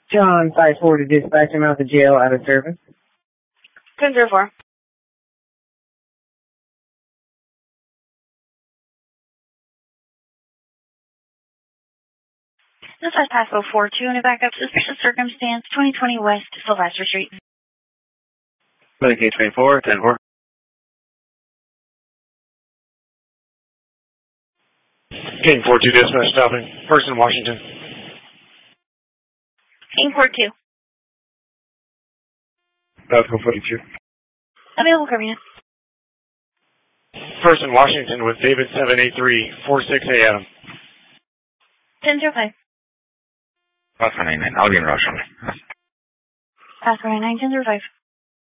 John 5-4 to dispatch him out the jail out of service. 10-4. This is Pasco 4-2 and a backup suspicious circumstance, 2020 West Sylvester Street. Medicaid 24, 10-4. King 4-2 dispatch stopping. Person Washington. King 4-2. Pasco 42. Available Caribbean. Person Washington with David 783, 46A Adam. 10-5. Pasco 99, I'll be in rush on me. Pasco 99, 10-5.